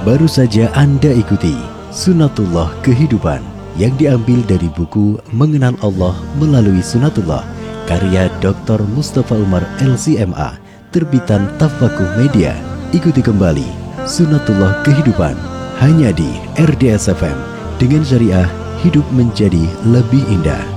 Baru saja Anda ikuti Sunatullah Kehidupan yang diambil dari buku Mengenal Allah Melalui Sunatullah karya Dr. Mustafa Umar LCMA, terbitan Tafakuh Media. Ikuti kembali Sunatullah Kehidupan hanya di RDS FM, dengan syariah hidup menjadi lebih indah.